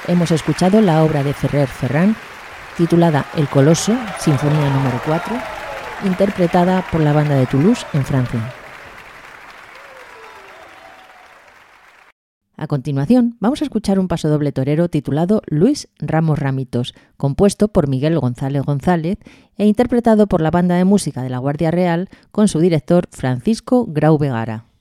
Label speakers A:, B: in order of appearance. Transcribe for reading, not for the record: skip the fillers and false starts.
A: Hemos escuchado la obra de Ferrer Ferran, titulada El Coloso, Sinfonía número 4, interpretada por la banda de Toulouse en Francia. A continuación, vamos a escuchar un pasodoble torero titulado Luis Ramos Ramitos, compuesto por Miguel González González e interpretado por la banda de música de la Guardia Real con su director Francisco Grau Vegara.